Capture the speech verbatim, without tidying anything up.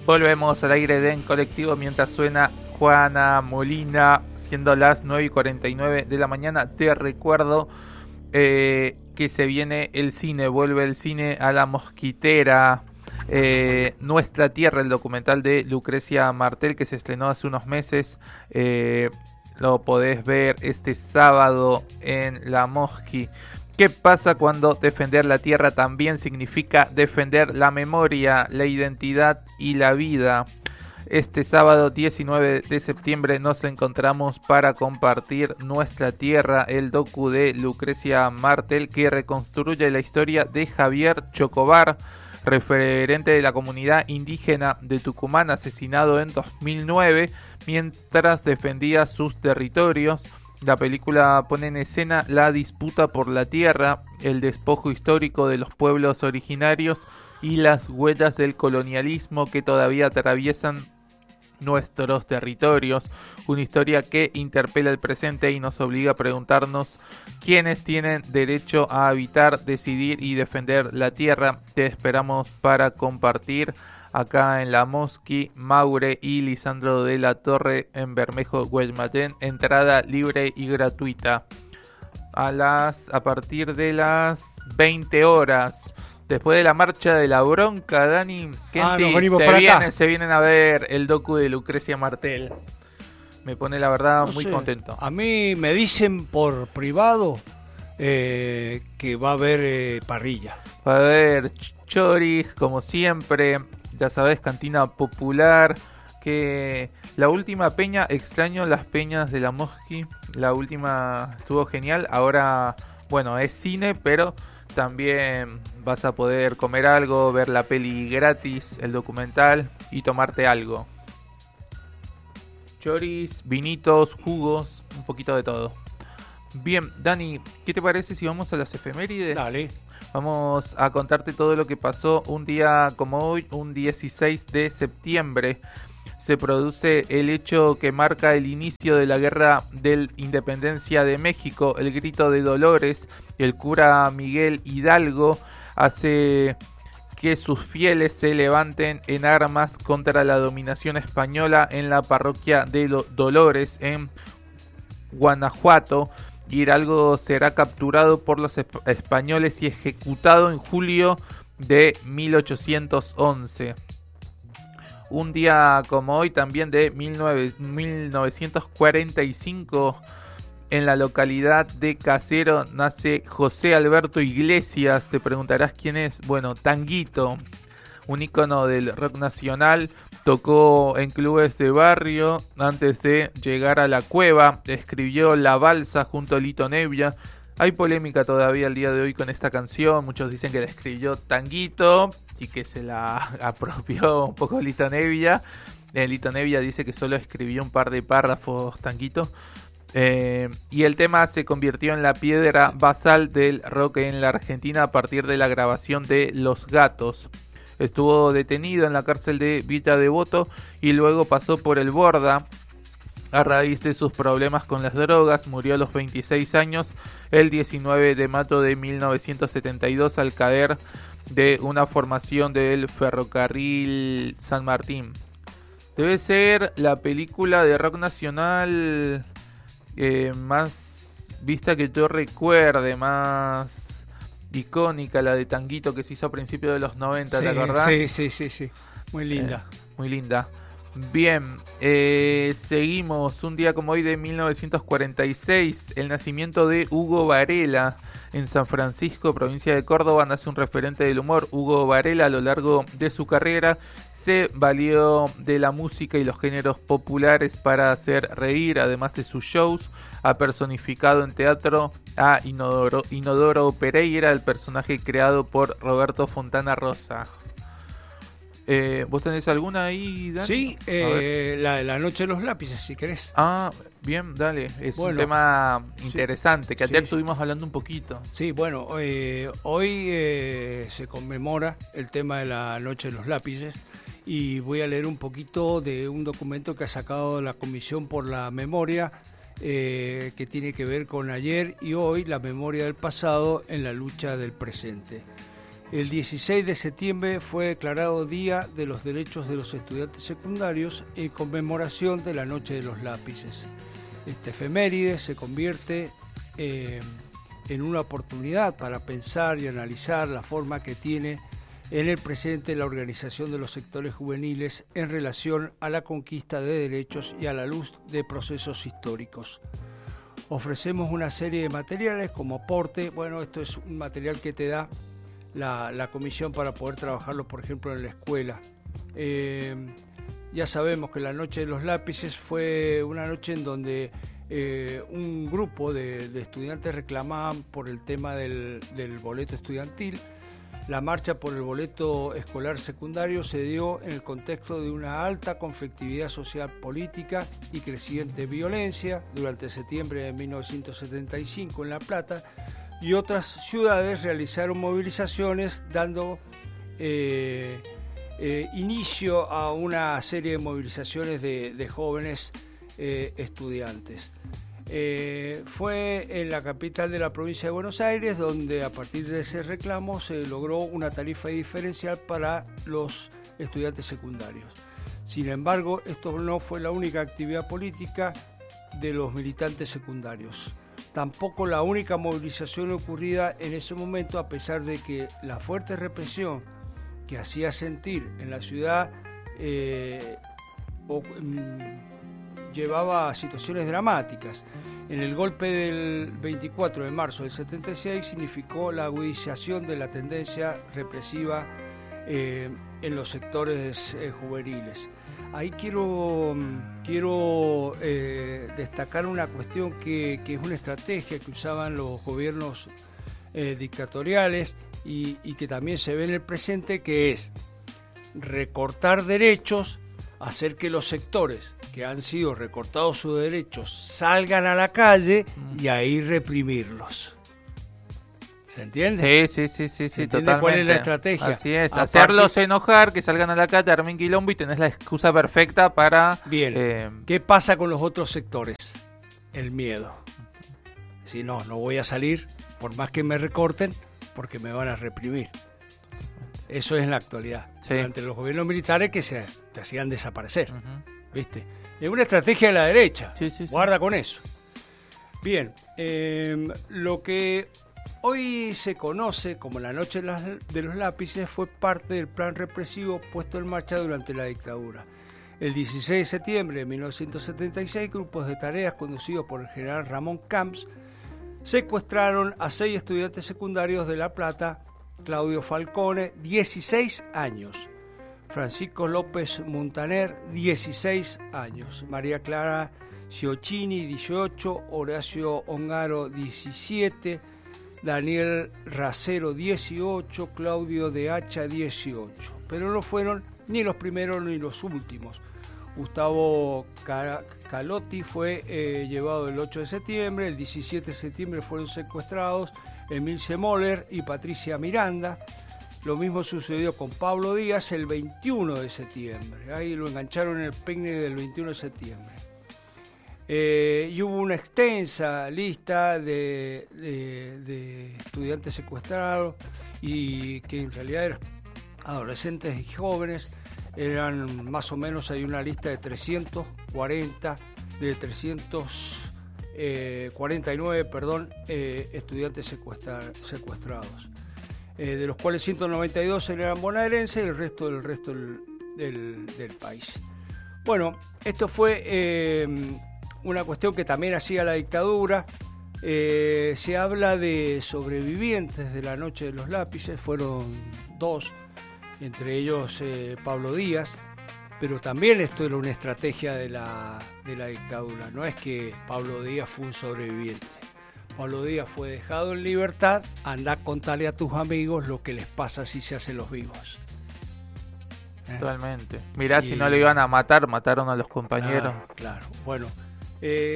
Volvemos al aire de En Colectivo mientras suena Juana Molina, siendo las nueve y cuarenta y nueve de la mañana. Te recuerdo eh, que se viene el cine, vuelve el cine a la Mosquitera. Eh, Nuestra Tierra, el documental de Lucrecia Martel que se estrenó hace unos meses. Eh, lo podés ver este sábado en la Mosqui. ¿Qué pasa cuando defender la tierra también significa defender la memoria, la identidad y la vida? Este sábado diecinueve de septiembre nos encontramos para compartir Nuestra Tierra, el docu de Lucrecia Martel que reconstruye la historia de Javier Chocobar, referente de la comunidad indígena de Tucumán, asesinado en dos mil nueve mientras defendía sus territorios. La película pone en escena la disputa por la tierra, el despojo histórico de los pueblos originarios y las huellas del colonialismo que todavía atraviesan nuestros territorios. Una historia que interpela el presente y nos obliga a preguntarnos quiénes tienen derecho a habitar, decidir y defender la tierra. Te esperamos para compartir acá en la Mosqui, Maure y Lisandro de la Torre en Bermejo, Guaymallén. Entrada libre y gratuita. A las a partir de las veinte horas. Después de la marcha de la bronca, Dani, ah, nos se, para vienen, acá. se vienen a ver el docu de Lucrecia Martel. Me pone la verdad no muy sé. contento. A mí me dicen por privado eh, que va a haber eh, parrilla. Va a haber choris, como siempre. Ya sabes, cantina popular. Que la última peña, extraño las peñas de la Mosqui. La última estuvo genial. Ahora, bueno, es cine, pero también vas a poder comer algo, ver la peli gratis, el documental y tomarte algo. Choris, vinitos, jugos, un poquito de todo. Bien, Dani, ¿qué te parece si vamos a las efemérides? Dale. Vamos a contarte todo lo que pasó un día como hoy, un dieciséis de septiembre. Se produce el hecho que marca el inicio de la Guerra de Independencia de México. El grito de Dolores, el cura Miguel Hidalgo hace que sus fieles se levanten en armas contra la dominación española en la parroquia de Dolores en Guanajuato. Hidalgo será capturado por los españoles y ejecutado en julio de mil ochocientos once. Un día como hoy, también de mil novecientos cuarenta y cinco, en la localidad de Casero nace José Alberto Iglesias. Te preguntarás quién es. Bueno, Tanguito, un ícono del rock nacional. Tocó en clubes de barrio antes de llegar a la cueva. Escribió La Balsa junto a Lito Nebbia. Hay polémica todavía el día de hoy con esta canción. Muchos dicen que la escribió Tanguito y que se la apropió un poco Lito Nebbia. Eh, Lito Nebbia dice que solo escribió un par de párrafos Tanguito. Eh, y el tema se convirtió en la piedra basal del rock en la Argentina a partir de la grabación de Los Gatos. Estuvo detenido en la cárcel de Villa Devoto y luego pasó por el Borda. A raíz de sus problemas con las drogas, murió a los veintiséis años el diecinueve de mayo de mil novecientos setenta y dos al caer de una formación del ferrocarril San Martín. Debe ser la película de rock nacional eh, más vista que yo recuerde, más icónica, la de Tanguito que se hizo a principios de los noventa, sí, ¿te acordás? Sí, sí, sí, sí, muy linda. Eh, muy linda. Bien, eh, seguimos. Un día como hoy de mil novecientos cuarenta y seis, el nacimiento de Hugo Varela en San Francisco, provincia de Córdoba. Nace un referente del humor. Hugo Varela, a lo largo de su carrera, se valió de la música y los géneros populares para hacer reír, además de sus shows. Ha personificado en teatro a Inodoro, Inodoro Pereira, el personaje creado por Roberto Fontana Rosa. Eh, ¿Vos tenés alguna ahí, Dani? Sí, eh, la, la noche de los lápices, si querés. Ah, bien, dale. Es bueno, un tema interesante, que sí, ayer sí. estuvimos hablando un poquito. Sí, bueno, eh, hoy eh, se conmemora el tema de la noche de los lápices y voy a leer un poquito de un documento que ha sacado la Comisión por la Memoria, eh, que tiene que ver con ayer y hoy, la memoria del pasado en la lucha del presente. El dieciséis de septiembre fue declarado Día de los Derechos de los Estudiantes Secundarios en conmemoración de la Noche de los Lápices. Esta efeméride se convierte eh, en una oportunidad para pensar y analizar la forma que tiene en el presente la organización de los sectores juveniles en relación a la conquista de derechos y a la luz de procesos históricos. Ofrecemos una serie de materiales como aporte. Bueno, esto es un material que te da la, la comisión para poder trabajarlo, por ejemplo, en la escuela. Eh, ya sabemos que la Noche de los Lápices fue una noche en donde eh, un grupo de, de estudiantes reclamaban por el tema del, del boleto estudiantil. La marcha por el boleto escolar secundario se dio en el contexto de una alta conflictividad social política y creciente violencia durante septiembre de mil novecientos setenta y cinco en La Plata, y otras ciudades realizaron movilizaciones dando eh, eh, inicio a una serie de movilizaciones de, de jóvenes eh, estudiantes. Eh, fue en la capital de la provincia de Buenos Aires donde a partir de ese reclamo se logró una tarifa diferencial para los estudiantes secundarios. Sin embargo, esto no fue la única actividad política de los militantes secundarios. Tampoco la única movilización ocurrida en ese momento, a pesar de que la fuerte represión que hacía sentir en la ciudad eh, o, mm, llevaba a situaciones dramáticas. En el golpe del veinticuatro de marzo del setenta y seis significó la agudización de la tendencia represiva eh, en los sectores eh, juveniles. Ahí quiero, quiero eh, destacar una cuestión que, que es una estrategia que usaban los gobiernos eh, dictatoriales y, y que también se ve en el presente, que es recortar derechos, hacer que los sectores que han sido recortados sus derechos salgan a la calle y ahí reprimirlos. ¿Se entiende? Sí, sí, sí, sí, sí, totalmente. ¿Cuál es la estrategia? Así es, Aparte, hacerlos enojar, que salgan a la calle, armen quilombo y tenés la excusa perfecta para... Bien, eh... ¿qué pasa con los otros sectores? El miedo. Si no, no voy a salir, por más que me recorten, porque me van a reprimir. Eso es en la actualidad. Sí. Ante los gobiernos militares que se te hacían desaparecer. Uh-huh. ¿Viste? Es una estrategia de la derecha. Sí, sí, Guarda sí. con eso. Bien, eh, lo que hoy se conoce como la Noche de los Lápices fue parte del plan represivo puesto en marcha durante la dictadura. El dieciséis de septiembre de mil novecientos setenta y seis, grupos de tareas conducidos por el general Ramón Camps secuestraron a seis estudiantes secundarios de La Plata: Claudio Falcone, dieciséis años, Francisco López Montaner, dieciséis años, María Clara Ciocchini, dieciocho, Horacio Ongaro, diecisiete, Daniel Racero, dieciocho, Claudio de Hacha, dieciocho. Pero no fueron ni los primeros ni los últimos. Gustavo Calotti fue eh, llevado el ocho de septiembre, el diecisiete de septiembre fueron secuestrados Emilce Moller y Patricia Miranda. Lo mismo sucedió con Pablo Díaz el veintiuno de septiembre. Ahí lo engancharon en el picnic del veintiuno de septiembre. Eh, y hubo una extensa lista de, de, de estudiantes secuestrados y que en realidad eran adolescentes y jóvenes. Eran más o menos, hay una lista de trescientos cuarenta, de trescientos cuarenta y nueve, perdón, eh, estudiantes secuestra, secuestrados, eh, de los cuales ciento noventa y dos eran bonaerenses y el resto del resto del, del, del país. Bueno, esto fue eh, una cuestión que también hacía la dictadura. Eh, se habla de sobrevivientes de la Noche de los Lápices, fueron dos, entre ellos eh, Pablo Díaz. Pero también esto era una estrategia de la, de la dictadura. No es que Pablo Díaz fue un sobreviviente. Pablo Díaz fue dejado en libertad. Anda a contarle a tus amigos lo que les pasa si se hacen los vivos. ¿Eh? Totalmente. Mirá, y... si no le iban a matar, mataron a los compañeros. Ah, claro. Bueno, eh,